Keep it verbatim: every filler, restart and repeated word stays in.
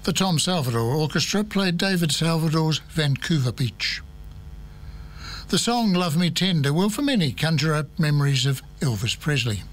The Tom Salvador Orchestra played David Salvador's Vancouver Beach. The song Love Me Tender will for many conjure up memories of Elvis Presley.